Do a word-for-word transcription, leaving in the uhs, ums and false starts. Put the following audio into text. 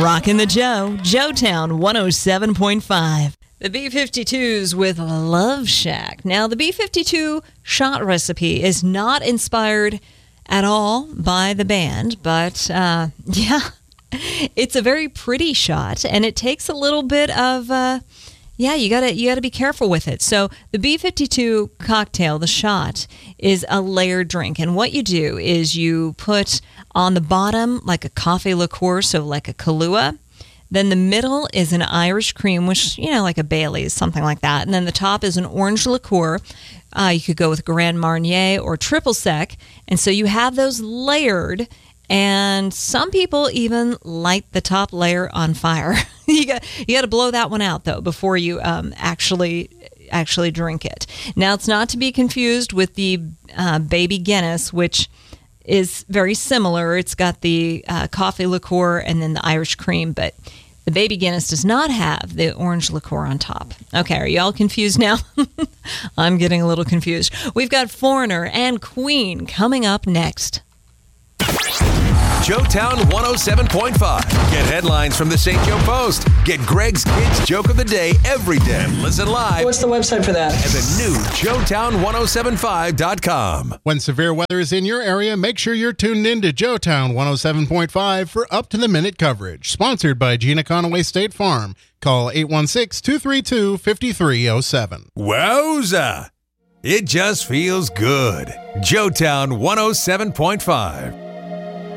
Rockin' the Joe, Joetown one oh seven point five. The B fifty-twos with Love Shack. Now, the B fifty-two shot recipe is not inspired at all by the band, but uh, yeah, it's a very pretty shot, and it takes a little bit of, uh, yeah, you gotta you gotta be careful with it. So the B fifty-two cocktail, the shot, is a layered drink, and what you do is you put on the bottom like a coffee liqueur, so like a Kahlua. Then the middle is an Irish cream, which, you know, like a Bailey's, something like that. And then the top is an orange liqueur. Uh, you could go with Grand Marnier or Triple Sec. And so you have those layered, and some people even light the top layer on fire. you got you got to blow that one out, though, before you um, actually actually drink it. Now, it's not to be confused with the uh, Baby Guinness, which is very similar. It's got the uh, coffee liqueur and then the Irish cream, but the Baby Guinness does not have the orange liqueur on top. Okay, are you all confused now? I'm getting a little confused. We've got Foreigner and Queen coming up next. Joetown one oh seven point five. Get headlines from the Saint Joe Post. Get Greg's Kids Joke of the Day every day. Listen live. What's the website for that? At the new Joetown ten seventy-five dot com. When severe weather is in your area, make sure you're tuned in to Joetown one oh seven point five for up-to-the-minute coverage. Sponsored by Gina Conaway State Farm. Call eight one six, two three two, five three zero seven. Wowza! It just feels good. Joetown one oh seven point five.